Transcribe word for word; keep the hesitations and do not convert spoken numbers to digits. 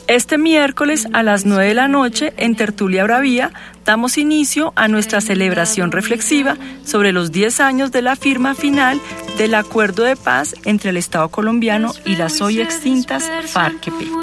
Este miércoles a las nueve de la noche en Tertulia Bravía damos inicio a nuestra celebración reflexiva sobre los diez años de la firma final del acuerdo de paz entre el Estado colombiano y las hoy extintas FARC-E P.